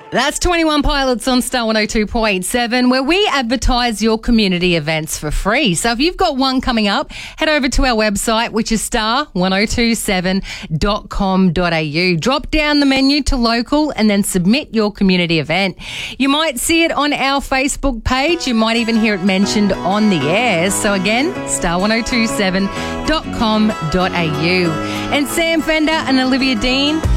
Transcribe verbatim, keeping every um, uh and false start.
That's twenty-one Pilots on Star one oh two point seven, where we advertise your community events for free. So if you've got one coming up, head over to our website, which is star one oh two seven dot com dot a u. Drop down the menu to local and then submit your community event. You might see it on our Facebook page. You might even hear it mentioned on the air. So again, star one oh two seven dot com dot a u. And Sam Fender and Olivia Dean,